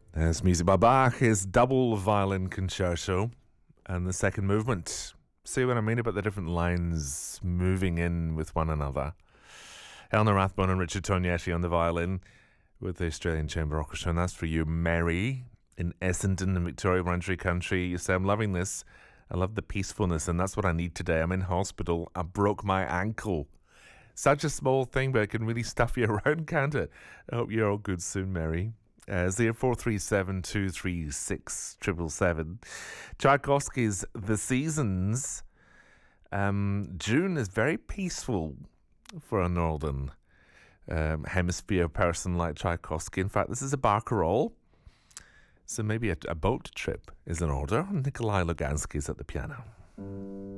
There's music by Bach, his double violin concerto, and the second movement. See what I mean about the different lines moving in with one another. Eleanor Rathbone and Richard Tognetti on the violin with the Australian Chamber Orchestra, and that's for you, Mary, in Essendon in Victoria Wurundjeri Country. You say, I'm loving this. I love the peacefulness, and that's what I need today. I'm in hospital. I broke my ankle. Such a small thing, but it can really stuff you around, can't it? I hope you're all good soon, Mary. 0437 236 777. Tchaikovsky's The Seasons. June is very peaceful for a northern hemisphere person like Tchaikovsky. In fact, this is a barcarolle, so maybe a boat trip is in order. Nikolai Lugansky is at the piano.